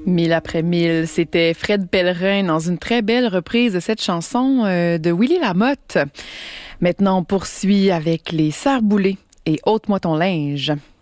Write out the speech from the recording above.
Mille après mille, c'était Fred Pellerin dans une très belle reprise de cette chanson de Willy Lamotte. Maintenant, on poursuit avec les Sœurs Boulay et Ôte-moi ton linge.